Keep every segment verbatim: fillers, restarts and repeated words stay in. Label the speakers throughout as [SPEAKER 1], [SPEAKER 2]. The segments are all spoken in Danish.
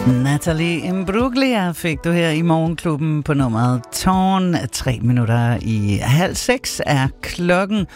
[SPEAKER 1] Natalie Imbruglia fik du her i Morgenklubben på nummeret Tårn. Tre minutter i halv seks er klokken.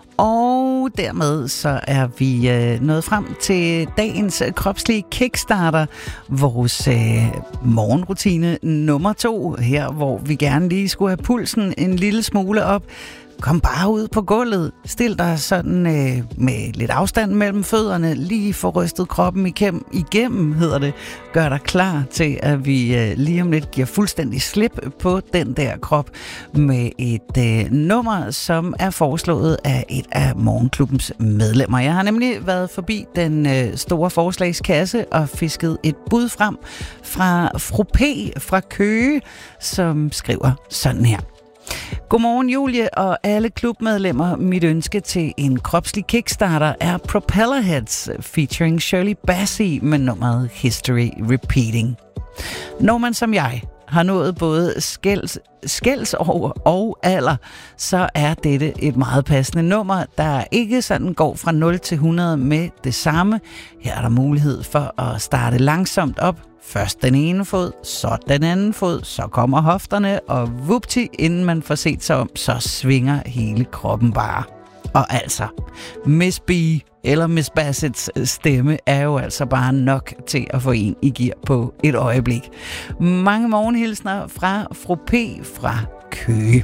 [SPEAKER 1] Og dermed så er vi øh, nået frem til dagens kropslige kickstarter. Vores øh, morgenrutine nummer to her, hvor vi gerne lige skulle have pulsen en lille smule op. Kom bare ud på gulvet. Stil dig sådan øh, med lidt afstand mellem fødderne. Lige få rystet kroppen igennem, igennem hedder det. Gør dig klar til, at vi øh, lige om lidt giver fuldstændig slip på den der krop med et øh, nummer, som er foreslået af et af Morgenklubbens medlemmer. Jeg har nemlig været forbi den øh, store forslagskasse og fisket et bud frem fra Fru P fra Køge, som skriver sådan her. Godmorgen Julie og alle klubmedlemmer. Mit ønske til en kropslig kickstarter er Propellerheads featuring Shirley Bassey med nummeret History Repeating. Når man som jeg har nået både skælds, skældsår og alder, så er dette et meget passende nummer, der ikke sådan går fra nul til hundrede med det samme. Her er der mulighed for at starte langsomt op. Først den ene fod, så den anden fod, så kommer hofterne, og vupti, inden man får set sig om, så svinger hele kroppen bare. Og altså, Miss B eller Miss Bassets stemme er jo altså bare nok til at få en i gear på et øjeblik. Mange morgenhilsner fra Fru P fra Køge.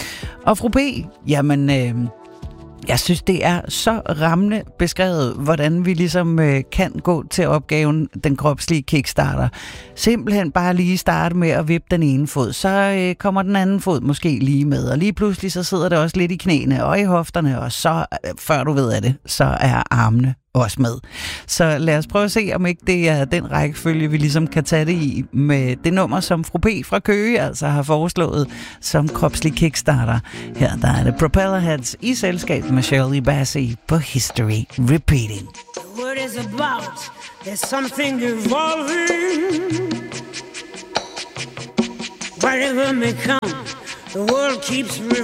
[SPEAKER 1] Og Fru P, jamen... Øh, Jeg synes, det er så rammende beskrevet, hvordan vi ligesom øh, kan gå til opgaven, den kropslige kickstarter. Simpelthen bare lige starte med at vippe den ene fod, så øh, kommer den anden fod måske lige med, og lige pludselig så sidder det også lidt i knæene og i hofterne, og så, øh, før du ved af det, så er armene også med. Så lad os prøve at se, om ikke det er den rækkefølge, vi ligesom kan tage det i med det nummer, som Fru P fra Køge altså har foreslået som kropslig kickstarter. Her der er det Propellerheads i selskab med Shirley Bassey på History Repeating.
[SPEAKER 2] The word is about, there's something evolving. Whatever may come, the world keeps